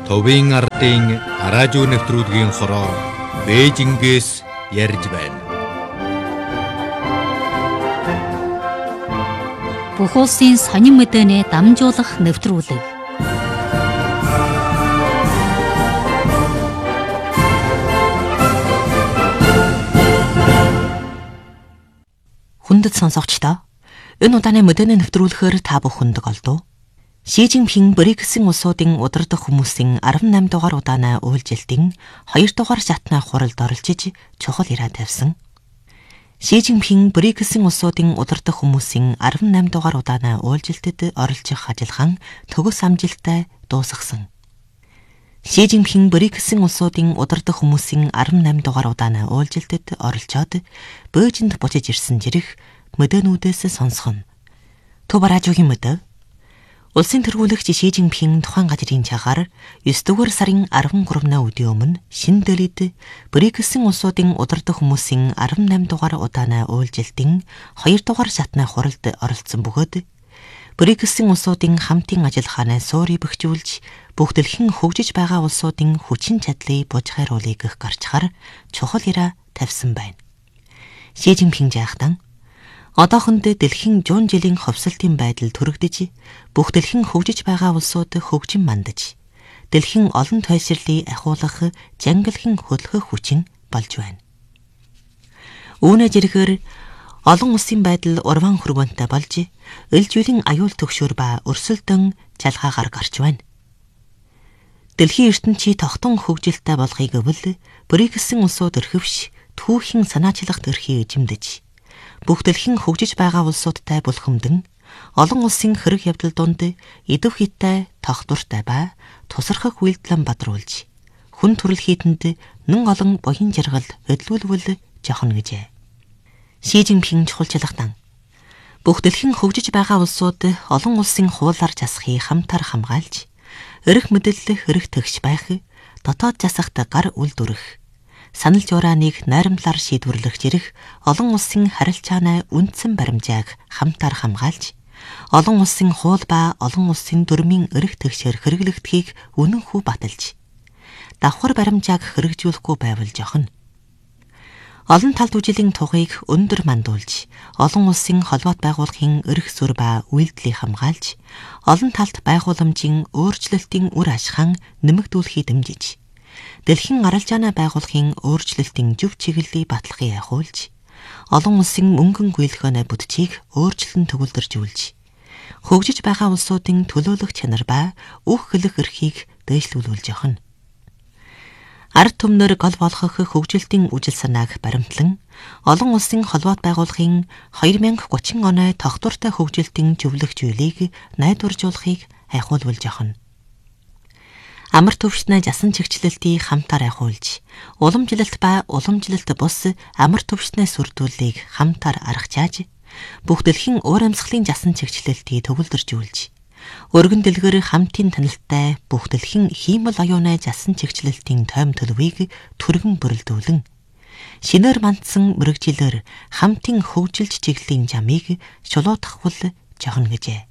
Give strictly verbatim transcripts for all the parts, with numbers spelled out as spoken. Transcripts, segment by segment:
Товын ардын радио нэвтрүүлгийн хороо Бээжингээс ярьж байна. Бүх улсын сонин мэдээний дамжуулах нэвтрүүлэг. Хүндэт сонсогчдоо, энэ удааны мэдээний нэвтрүүлгээр та бүхэнд олдов. Ши Жинпин БРИКС-ийн улсуудын удирдах хүмүүсийн арван наймд дугаар удааны уулзалтын хоёр дугаар шатны хуралд оролцож чухал ирээ тавьсан. Ши Жинпин БРИКС-ийн улсуудын удирдах хүмүүсийн арван наймд дугаар удааны уулзалтад оролцох ажиллагаа төгс амжилттай дуусгасан. Ши Жинпин БРИКС-ийн улсуудын удирдах хүмүүсийн арван наймд дугаар удааны уулзалтад оролцоод Бээжинд буцаж ирсэн жирэх мэдээнүүдээс сонсгоно. Төв радиогийн мэдээ. Улсын тэргүүлэгч Ши Жинпин тухайн газрын чагаар ёс дугаар сарын арван гуравны өдрийн өмнө Шинэ Делид БРИКС-ийн улсуудын удирдах хүмүүсийн арван наймд дугаар удааны уулзалтын хоёр дугаар шатны хуралд оролцсон бөгөөд БРИКС-ийн улсуудын хамтын ажиллагааны суурийг бэхжүүлж бүх дэлхийн хөгжиж байгаа улсуудын хүчин чадлыг бужгааруулъя гэх гарчгаар чухал ирээ тавьсан байна. Ши Жинпин жаахтан одоохондоо дэлхийн жуун жилийн ховсолтын байдал төрөгдөж, бүх дэлхийн хөгжиж байгаа улсууд хөгжин мандаж, дэлхийн олон тойшрлыг ахиулах жангилхэн хөдөлгөх хүчин болж байна. Үүнээ зэрэгээр олон улсын байдал урван хүргэнтэй болж, эл зүйлийн аюул төгшөөр ба өрсөлдөн жалгаагаар гарч байна. Дэлхийн ертөнцийн тогтун хөгжилтэй болохыг өвөл БРИКС-ийн улсууд өрхөвш, түүхийн санаачлагт өрхийг эзэмдэж, бүх дэлхийн хөгжиж байгаа улсуудтай бүлхэмдэн, олон улсын хэрэг явдал донд идэв хиттэй, тогтвортой ба тусархах үйлдэлэн бадруулж, хүн төрөл хийтэнд нэн олон буян жаргал өдлүүлвэл жохно гэжээ. Ши Жинпин чухалчлагтан бүх дэлхийн хөгжиж байгаа улсууд олон улсын хуулиар засахыг хамтар хамгаалж, эрх мэдэл эрх төгс байх, дотоод засахт гар үйлдвэрх, санал журааныг найрамдлаар шийдвэрлэх зэрэг олон улсын харилцааны үндсэн баримжааг хамтар хамгаалж, олон улсын хууль ба олон улсын дүрмийн эрх төгсөөр хэрэглэгдэхийг үнэнхүү баталж, давхар баримжааг хэрэгжүүлэхгүй байвал жохно. Олон талд үжилийн тухайг өндөр мандуулж, олон улсын холбоот байгууллагын эрх суурь ба үйлдэлийг хамгаалж, олон талт байгууламжийн өөрчлөлтийн үр ашгаан нэмэгдүүлэхийг дэмжиж, дэлхийн аралжааны байгууллагын өөрчлөлтийн зөв чиглэлийг батлахыг ахиулж, олон улсын мөнгөн гүйлгөөний бүтцийг өөрчлөн төгөлдржүүлж, хөгжиж байгаа улсуудын төлөөлөх чанар ба өөх хөлөх эрхийг дээшлүүлүүлж явна. Ард түмнэр гол болгох хөгжилтийн үжил санааг баримтлан, олон улсын холбоот байгууллагын хоёр мянга гучин оны тогтвортой хөгжилтийн зөвлөх зүйлийг найдваржуулахыг ахиулж явна. Амар төвшний жасан чигчлэлтийг хамтаар ахиулж, уламжлалт ба уламжлалт бус амар төвшний сүрдүүлийг хамтаар аргачааж, бүх дэлхийн уур амьсгалын жасан чигчлэлтийг төгөлдржүүлж, өргөн дэлгэр хамтын танилттай бүх дэлхийн хиймэл оюуны жасан чигчлэлтийн тойм төлөвийг түргэн бүрэлдүүлэн, шинээр мандсан мэрэгжилээр хамтын хөгжилж чиглэлийн жамыг шулуутгахвал жохно гэжээ.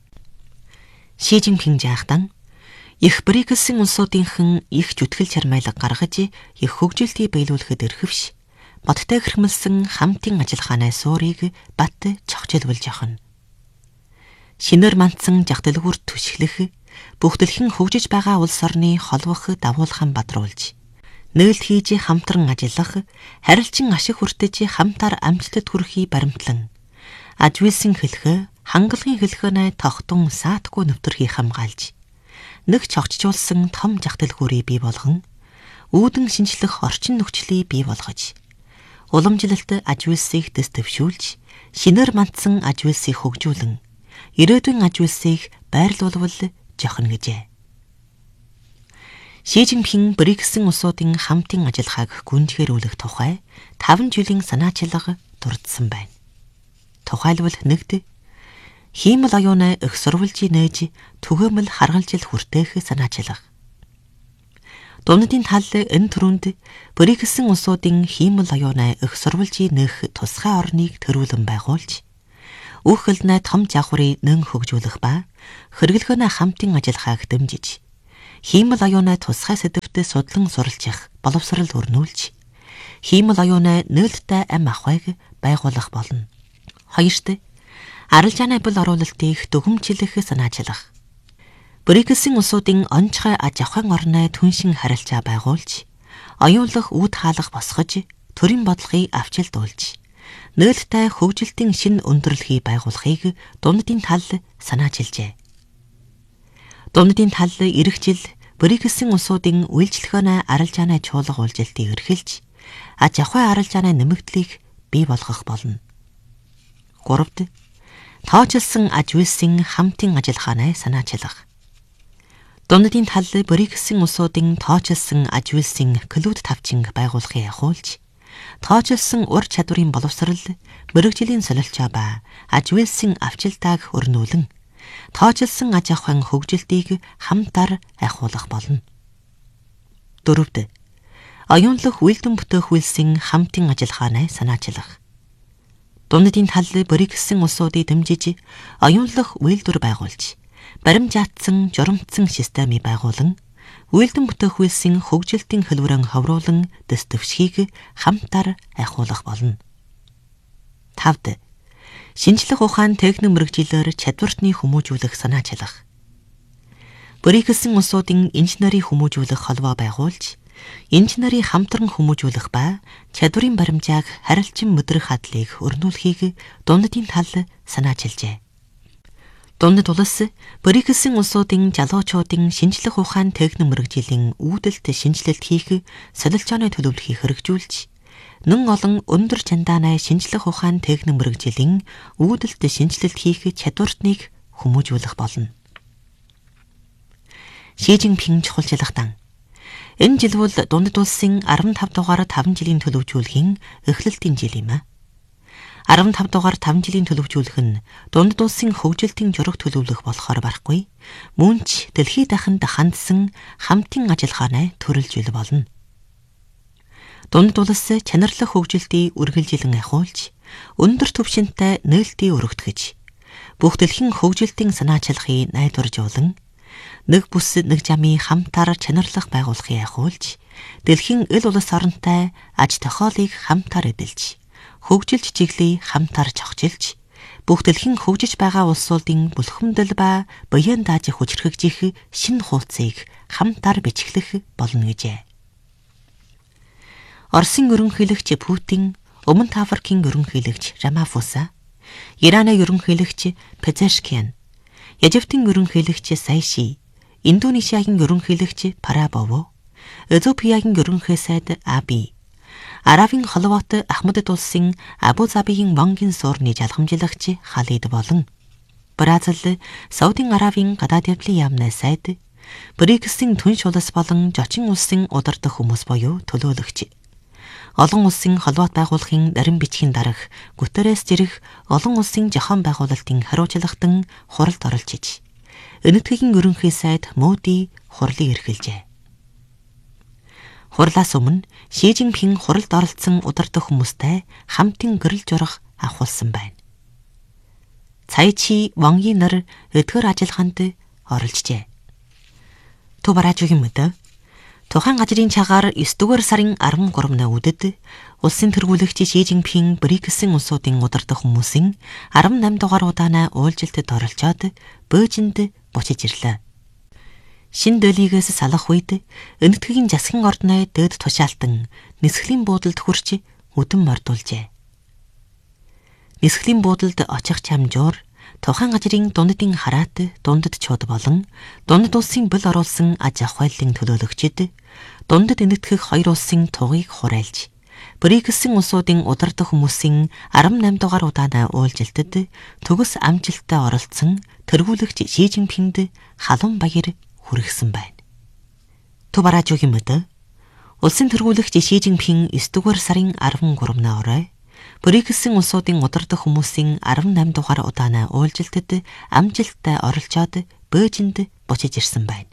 Ши Жинпин жаахтан их БРИКС-ийн улсуудынхан их зүтгэл чармайлаг гаргаж, их хөгжилтийг биелүүлэхэд эрхэвш, бодтой хэрмэлсэн хамтын ажиллагааны суурийг бат цогцолвол жохно. Шинээр мандсан жагтэлгүүр түшиглэх, бүх дэлхийн хөгжиж байгаа улс орны холбох дагуулхан бадруулж, нээлт хийж хамтран ажиллах, харилцан ашиг хүртэж хамтаар амжилтад хүрэхийг баримтлан, аж үйлсийн хэлхээ, хангалагын хэлхээний тогтун саатгүй нэвтрхийг хамгаалж, нэг цогцжуулсан том жагтэлгүүрийг бий болгон, үүдэн шинжлэх орчин нөхцөлийг бий болгож, уламжлалт аж үйлсийг дэс төвшүүлж, шинээр мандсан аж үйлсийг хөгжүүлэн, ирээдүйн аж үйлсийг байрлуулвал жохно гэжээ. Ши Жинпин БРИКС-ийн улсуудын хамтын ажиллагааг гүнзгийрүүлэх тухай таван жилийн санаачлага дурдсан байна. Тухайлбал нэгд, хиймэл оюуны их сурвалжийг нээж түгээмэл харгалжил хүртээх санаачлага. Дундын тал энэ төрөнд БРИКС-ийн улсуудын хиймэл оюуны их сурвалжийг нээх тусгай орныг төрүүлэн байгуулж, өөх хөлнөө том жавхрыг нэн хөгжүүлэх ба хэрэглэхөөнөө хамтын ажиллагааг дэмжиж, хиймэл оюунаа тусгай сэдвтэ судлан суралцах боловсрал өрнүүлж, хиймэл оюунаа нээлттэй ам ахуйг байгуулах болно. Хоёрт арилжааны бул оруулалтыг дүгнэмжлэх санаачлах. Бриксийн улсуудын онцгой аж ахуйн орны түншин харилцаа байгуулж, оюунлах үүд хаалга босгож, төрийн бодлогыг авчилдуулж, нээлттэй хөгжилтийн шин өндөрлөхийг байгуулахыг дундын тал санаачилжээ. Дундын тал ирэх жил Бриксийн улсуудын үйлчлэхөөнөө арилжааны чуулга уулзалтыг эрхэлж, аж ахуй арилжааны нэмэгдлийг бий болгох болно. Гуравт тооцолсон аж үйлсийн хамтын ажиллагааны санаачлах. Дундын тал Бриксийн улсуудын тооцолсон аж үйлсийн клуб тавчин байгуулахыг ахиулж, тооцолсон ур чадварын боловсрал, мэрэгжлийн солилцоо ба аж үйлсийн авчилтааг өрнүүлэн, тооцолсон аж ахуйн хөгжилтийг хамтаар ахиулах болно. Дөрөвт оюунлах үйлдэн бүтээх үйлсийн хамтын ажиллагааны санаачлах. Дундын тал Бриксийн улсуудыг дэмжиж, оюунлах үйлдвэр байгуулж, баримжаатсан, журамтсан системийг байгуулан, үйлдэн бүтээх үйлсийн хөгжилтийн хөлбөрөн ховруулан дэс төвшгийг хамтаар ахиулах болно. Тавд шинжлэх ухаан техник мэрэгжилээр чадвартны хүмүүжүүлэх санаачлах. Бриксийн улсуудын инженерийн хүмүүжүүлэх холбоо байгуулж, инженерийн хамтран хүмүүжүүлэх ба чадварын баримжааг харилцан мэдрэх хадлыг өрнүүлэхийг дундын тал санаачилжээ. Дундад улс Бриксийн улсуудын залуучуудын шинжлэх ухаан техник мэрэгжлийн үүдэлт шинжилэлт хийх солилцооны төлөвлөхийг хэрэгжүүлж, нэн олон өндөр чандааны шинжлэх ухаан техник мэрэгжлийн үүдэлт шинжилэлт хийх чадвартныг хүмүүжүүлэх болно. Ши Жинпин чухалчилгаан. Энэ жил бол дундад улсын арван тав дугаар таван жилийн төлөвжүүлгийн эхлэлтийн жил юм а. арван тав дугаар таван жилийн төлөвжүүлэх нь дундад улсын хөгжилтийн жураг төлөвлөх болохоор барахгүй, мөн ч дэлхийд дахинд хандсан хамтын ажиллагааны төрөл жил болно. Дундад улс чанарлах хөгжилтийг үргэлжилэн ахиулж, өндөр түвшинтэй нээлтийг өргөтгөж, бүх дэлхийн хөгжилтийн санаачилгыг найдваржуулан, нэг бүс нэг жамын хамтаар чанарлах байгуулахыг ахиулж, дэлхийн эл улс оронтой аж тохиолыг хамтаар эдэлж, хөгжилж чиглэлийг хамтаар чогчилж, бүх дэлхийн хөгжиж байгаа улсуудын бүлхэмдэл ба буян дааж хүчрхэгжих шинэ хуудсыг хамтаар бичиглэх болно гэжээ. Оросын ерөнхийлөгч Путин, Өмнөд Африкийн ерөнхийлөгч Рамафоса, Ираны ерөнхийлөгч Пезешкиан, Египтийн ерөнхийлөгч Сайши, Индонезиагийн ерөнхийлөгч Парабово, Эзиопиягийн ерөнхий сайд Аби, Арабын холбоот Ахмадд улсын Абу Забигийн Монгийн суурны жалгамжлагч Халид болон Бразил, Саудын Арабын гадаад явдлын яамны сайд, Бриксийн түнш улс болон жочин улсын удирдах хүмүүс буюу төлөөлөгч, олон улсын холбоот байгууллагын нарийн бичгийн дарга Гутеррес зэрэг олон улсын зохион байгуулалтын хариуцлагатан хуралд оролцож, Энэтхэгийн ерөнхий сайд Моди хурлыг эрхэлжээ. Хурлаас өмнө Ши Жинпин хуралд оролцсон удирдах хүмүүстэй хамтын гэрэл журах авахулсан байна. Цайчи Вонгийн нар эдгээр ажиллагаанд оролцжээ. Тубаражуугийн мэдээ тухайн газрын цагаар девять дугаар сарын арван гуравны үдэд улсын тэргүүлэгч Ши Жинпин Бриксийн улсуудын удирдах хүмүүсийн арван найман дугаар удааны уулзалтад оролцоод Бээжинд буцаж ирлээ. Шин Дэлигээс салах үед Энэтхэгийн засгийн ордны дээд тушаалтан нисхлийн буудалд хүрч өдөн мордуулжээ. Нисхлийн буудалд очих чамжуур тухайн газрын дунддын хараат, дундад чууд болон дундад улсын бэл оруулсан аж ахуйлын төлөөлөгчд дундад энэтхэх хоёр улсын тугыг хурайлж, Бриксийн улсуудын удирдах хүмүүсийн арван найман дугаар удааны уулзалтад төгс амжилттай оролцсон тэргүүлэгч Ши Жинпинд халуун баяр хүргэсэн байна. Тубаражуугийн мэдээ улсын тэргүүлэгч Ши Жинпин девять дугаар сарын арван гуравны орой Бриксийн улсуудын удирдах хүмүүсийн арван найман дугаар удааны уулзалтад амжилттай оролцоод Бээжинд буцаж ирсэн байна.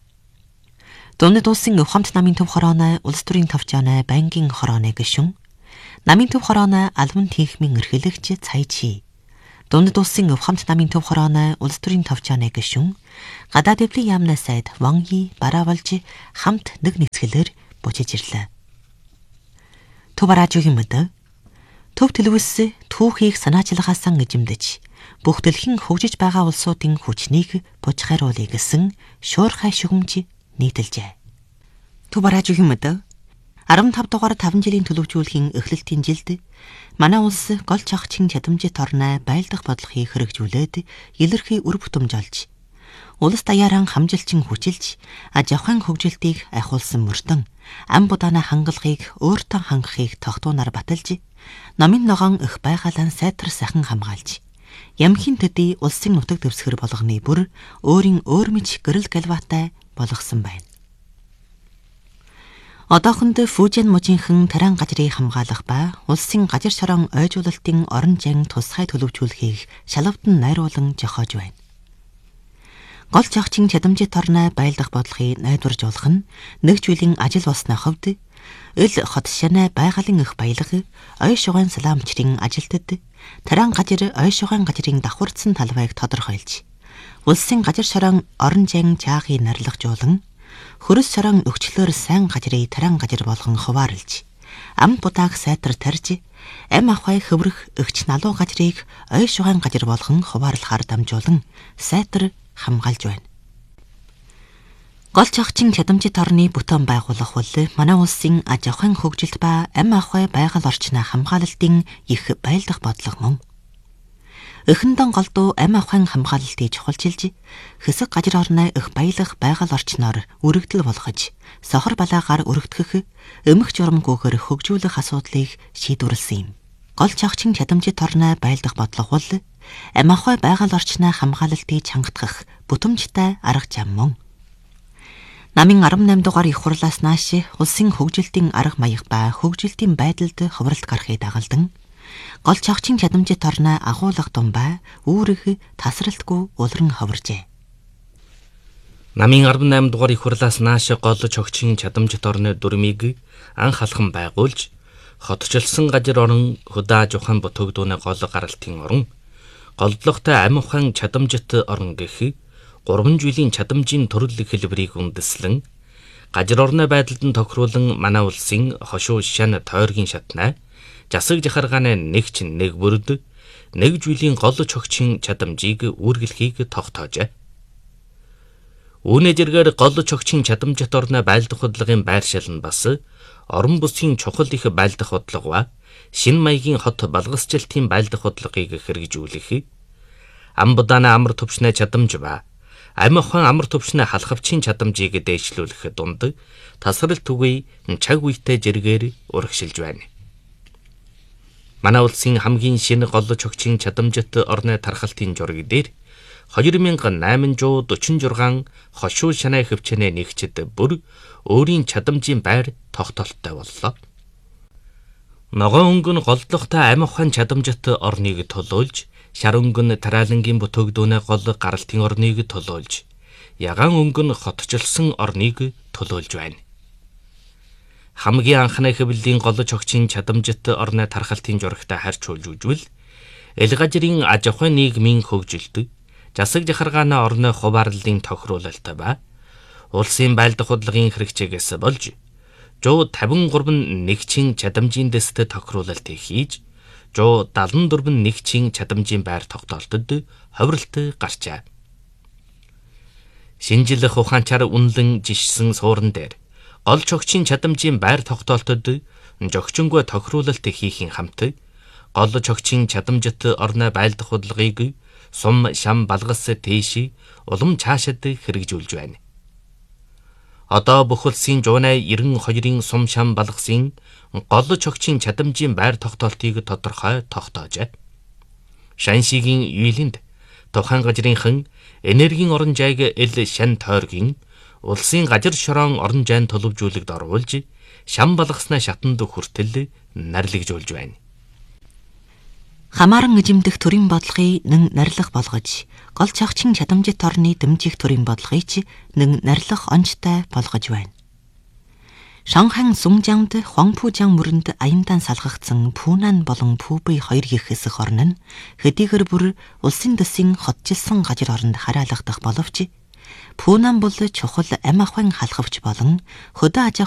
Дундад улсын Ухамт намын төв хорооны улс төрийн товчооны байнгын хорооны гишүүн, намын төв хорооны албан тийнхмийн эрхлэгч Цайчи, Дундад улсын өв хамт намын төв хорооны улс төрийн товчооны гишүүн гадаад дэвлийн яамны сайд Ван Yi бараавалж хамт нэг нэгцгэлээр бужиж ирлээ. Төв радиогийн мэдээ төв төлөвлөс түүхийг санаачилгаасан эжимдэж бүх дэлхийн хөгжиж байгаа улсуудын хүчнийг бужихааруулъя гэсэн шуурхай шүгэмж нийтэлжээ. Төв радиогийн мэдээ арван тав дугаар таван жилийн төлөвжүүлэхийн эхлэлтийн жилд манай улс гол чагчийн чадамжит орны байлдах бодлогыг хэрэгжүүлээд илэрхий үр бүтэмж олж улс даяаран хамжилчин хүчилж аж ахуйн хөгжилтийг ахиулсан мөрдөн ам будааны хангалтыг өөртөө хангахыг тогтуунаар баталж номын ногоон их байгалаан сайтар сахан хамгаалж ямхийн төдий улсын нутаг дэвсгэр болгоны бүр өөрийн өөр мич гэрэл галватай болгосон байна. Одоохонд Фужин мужийнхан таран гажрыг хамгаалах ба улсын гажир шорон ойжуулалтын орон зайн тусгай төлөвжүүлэхийг шалавдан найруулан жохоож байна. Гол чагчийн чадамжит орны байлдах бодлогыг найдварж болох нь нэг зүйлийн ажил болсны хувьд эл хот шанаа байгалийн их баялаг ой шугайн салаамчрын ажилтад таран гажир ой шугайн гажрын давхарцсан талбайг тодорхойлж улсын гажир шорон орон зайн чаахыг нарлагжуулан хөрөс саран өгчлөөр сайн гажрыг таран гажир болгон хуваарлж ам будааг сайтар тарж ам ахай хөврөх өгч налуу гажрыг ой шугайн гажир болгон хуваарлахаар дамжуулан сайтар хамгаалж байна. Гол чагчийн чадамжит орны бүтээн байгуулах бол манай улсын аж ахуйн хөгжилт ба ам ахуй байгаль орчны хамгаалалтын их байлдах бодлого мөн. Эхэндэн голдуу ам ахуйн хамгаалалтыг чухалчилж хэсэг гажир орны их баялах байгаль орчноор өргөдөл болгож сохор балаагаар өргөдгөх эмх журамгүйгээр хөгжүүлэх асуудлыг шийдвэрлсэн юм. Гол чагчийн чадамжит орны байлдах бодлого бол ам ахуй байгаль орчны хамгаалалтыг чангатгах бүтэмжтэй арга зам мөн. Намын арван найман дугаар их хурлаас нааш улсын хөгжилтийн арга маяг ба хөгжилтийн байдалд ховролт гарахыг дагалдан гол чагчийн чадамжит орны агуулга тумбай үүрэг тасралтгүй улран ховржээ. Намын арван найман дугаар их хурлаас нааш гол чагчийн чадамжит орны дүрмийг анх алхам байгуулж хотчлсон гажир орон хөдөө жухан бүтэгдүүнэ гол гаралтын орон голдлогтой ам ухаан чадамжит орон гэх гурван жилийн чадамжийн төрөл хэлбэрийг үндэслэн гажир орны байдалд нь тохируулан манай улсын хошуу шан тойргийн шатнаа засаг жахаргааны нэг чин нэг бүрд нэг жилийн гол чогчийн чадамжийг үүргэлхийг тогтоожээ. Үүнээ зэргээр гол чогчийн чадамжит орны байлдах хөдөлгөөний байршил нь бас орон бүсгийн чухал их байлдах хөдөлгөөн ба шин маягийн хот балгасчлалтын байлдах хөдөлгөөнийг хэрэгжүүлэх, ам будааны амар төвчний чадамж ба ам ухаан амар төвчний халахвчийн чадамжийг дээшлүүлэх дунд тасралт үгүй чаг үетэй зэргээр урагшилж байна. Манай улсын хамгийн шинэ гол чогчийн чадамжит орны тархалтын жураг дээр хоёр мянга найман зуун дөрвөн шугал хошуу шанаа хөвчнээ нэгчд бүр өөрийн чадамжийн байр тогтоолттой боллоо. Ногоон өнгөн голдлогтой ам ухаан чадамжит орныг тулуулж, шар өнгөн тараалангийн бүтэгдүүнэ гол гаралтын орныг тулуулж, ягаан өнгөн хотчлсон орныг тулуулж байна. Хамгийн анхны хэвлэлийн гол чогчийн чадамжит орны тархалтын журагтай харьж үзвэл эл гажрын аж ахуйн нийгмийн хөгжилт, засаг жахаргааны орны хуваарлалын тохируулалт ба улсын байлдах хөдөлгөөний хэрэгжээгээс болж зуун тавин гурван нэгчийн чадамжийн дэст тохируулалт хийж зуун дадлан дөрвөн нэгчийн чадамжийн байр тогтоолтод ховролт гарчээ. Шинжлэх ухаанчаар үнэлэн жишсэн суурин дээр гол чогчийн чадамжийн байр тогтоолтод жогчингүй тохируулалт хийхин хамт гол чогчийн чадамжит орны байлдах хөдөлгөөнийг сум шам балгас тийш улам цаашид хэрэгжүүлж байна. Одоо бүх улсын жуунай девяносто хоёрын сум шам балгасын гол чогчийн чадамжийн байр тогтоолтыг тодорхой тогтоожээ. Шаншигийн үйлэнд тухайн гажрынхан энергийн орон зайг эл шан тойргийн улсын гажир шорон орон зайн төлөвжүүлэгд оруулж шам балгаснаа шатанд хүртэл нарлагжуулж байна. Хамааран эжимдэх төрийн бодлогыг нэн нарилах болгож, гол чагчийн чадамжит орны дэмжих төрийн бодлогыг ч нэн нарилах онцтой болгож байна. Шанхан Сунжангд Хуангпужаан мөрөнд аяндаан салгагдсан Пунан болон Пүбэй хоёр гих хэсэг орн нь хэдийгээр бүр улсын дэсийн хотжилсан газар оронд хараалгадах боловч Пунан бол чухал амь ахуйн халхавч болон хөдөө аж